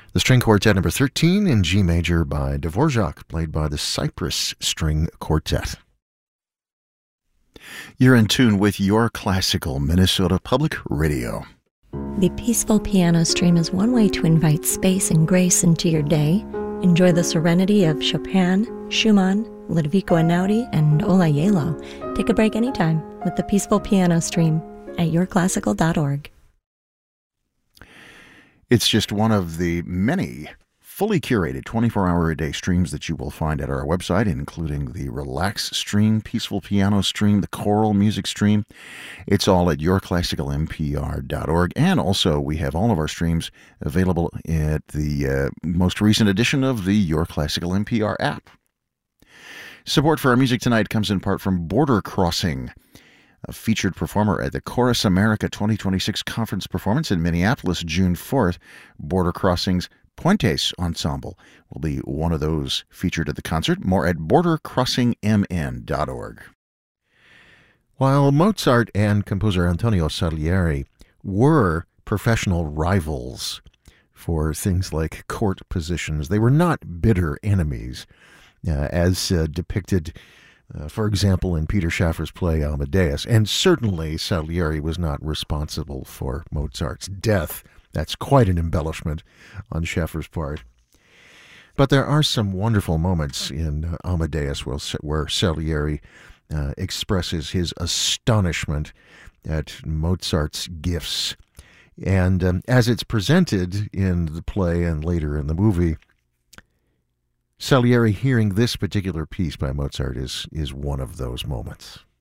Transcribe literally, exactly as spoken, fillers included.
The String Quartet number thirteen in G major by Dvorak, played by the Cypress String Quartet. You're in tune with Your Classical Minnesota Public Radio. The Peaceful Piano Stream is one way to invite space and grace into your day. Enjoy the serenity of Chopin, Schumann, Ludovico Einaudi, and Ola Yelo. Take a break anytime with the Peaceful Piano Stream at your classical dot org. It's just one of the many fully curated twenty-four hour a day streams that you will find at our website, including the Relax stream, Peaceful Piano stream, the Choral Music stream. It's all at your classical m p r dot org. And also, we have all of our streams available at the uh, most recent edition of the Your Classical M P R app. Support for our music tonight comes in part from Border Crossing, a featured performer at the Chorus America twenty twenty-six conference performance in Minneapolis, June fourth. Border Crossing's Puentes Ensemble will be one of those featured at the concert. More at border crossing m n dot org. While Mozart and composer Antonio Salieri were professional rivals for things like court positions, they were not bitter enemies, uh, as uh, depicted Uh, for example, in Peter Schaffer's play Amadeus. And certainly Salieri was not responsible for Mozart's death. That's quite an embellishment on Schaffer's part. But there are some wonderful moments in uh, Amadeus where, where Salieri uh, expresses his astonishment at Mozart's gifts. And um, as it's presented in the play and later in the movie, Salieri hearing this particular piece by Mozart is, is one of those moments.